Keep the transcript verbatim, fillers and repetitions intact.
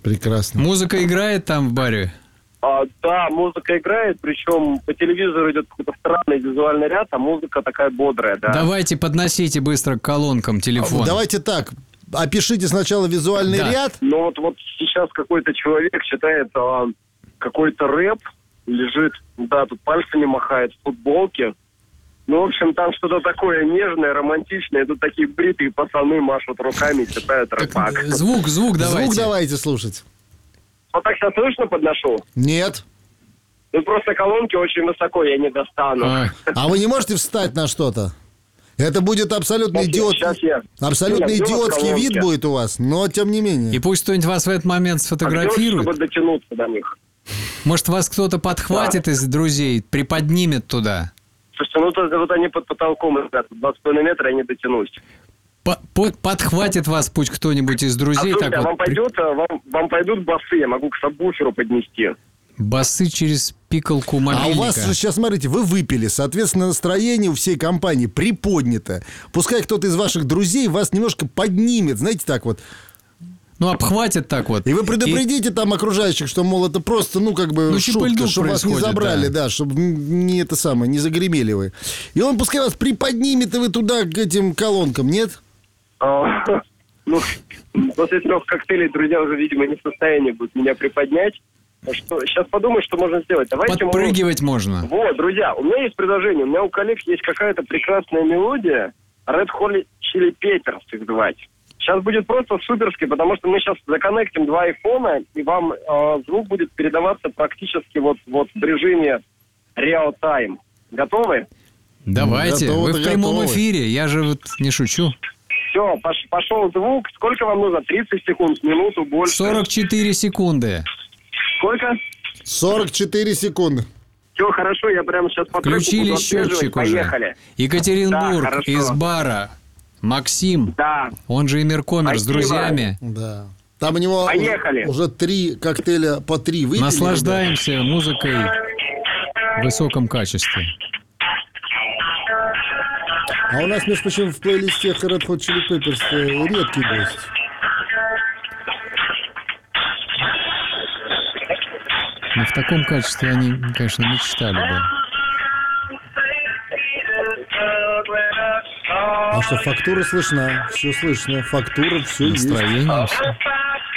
Прекрасно. Музыка играет там в баре? А, да, музыка играет, причем по телевизору идет какой-то странный визуальный ряд, а музыка такая бодрая, да. Давайте подносите быстро к колонкам телефон. Давайте так, опишите сначала визуальный Да. ряд. Ну вот, вот сейчас какой-то человек читает а, какой-то рэп, лежит, да, тут пальцами махает в футболке. Ну, в общем, там что-то такое нежное, романтичное. Тут такие бритые пацаны машут руками, читают рэпак. Так, звук, звук давайте. Звук давайте слушать. Вот так сейчас слышно подношу? Нет. Ну, просто колонки очень высоко, я не достану. Ой. А вы не можете встать на что-то? Это будет абсолютно Сейчас, идиот... сейчас я- абсолютно Я беру идиотский колонки. вид будет у вас, но тем не менее. И пусть кто-нибудь вас в этот момент А где, сфотографирует. чтобы дотянуться до них? Может, вас кто-то подхватит из друзей, приподнимет туда. Слушайте, ну то, вот они под потолком, ребята, два с половиной метра, я не дотянусь. По- по- подхватит вас пусть кто-нибудь из А друзей. слушайте, так а вот, вам, при- пойдет, а вам, вам пойдут басы, я могу к сабвуферу поднести. Басы через пикалку А мобильника. у вас же сейчас, смотрите, вы выпили, соответственно, настроение у всей компании приподнято. Пускай кто-то из ваших друзей вас немножко поднимет, знаете, так вот. Ну, обхватит так вот. И вы предупредите там окружающих, что, мол, это просто, ну, как бы Ну, шутка, чипыльдук чтобы вас не происходит, забрали, да. да, чтобы не это самое, не загремели вы. И он пускай вас приподнимет, и вы туда к этим колонкам, нет? А, Ну, после трех коктейлей друзья уже, видимо, не в состоянии будут меня приподнять. А что, сейчас подумаю, что можно сделать. Давайте мы- Подпрыгивать можно. Вот, друзья, у меня есть предложение. У меня у коллег есть какая-то прекрасная мелодия. Red Hot Chili Peppers их звать. Сейчас будет просто суперски, потому что мы сейчас законнектим два айфона, и вам э, звук будет передаваться практически вот, вот в режиме real-time. Готовы? Давайте, Готовы-то вы в прямом готовы. эфире, я же вот не шучу. Все, пош- пошел звук. Сколько вам нужно? тридцать секунд, минуту, больше? сорок четыре секунды. Сколько? сорок четыре секунды. Все, хорошо, я прямо сейчас по треку Включили буду отслеживать. счетчик уже. Поехали. Екатеринбург Да, хорошо. из бара. Максим, Да. он же Эмиркомер, с Спасибо. друзьями. Да. Там у него Поехали. уже, уже три коктейля по три выпили. Наслаждаемся музыкой в высоком качестве. А у нас, между прочим, в плейлисте Red Hot Chili Peppers редкий гость. Но в таком качестве они, конечно, мечтали бы. А что, фактура слышна? Все слышно. Фактура, все есть. Настроение, все.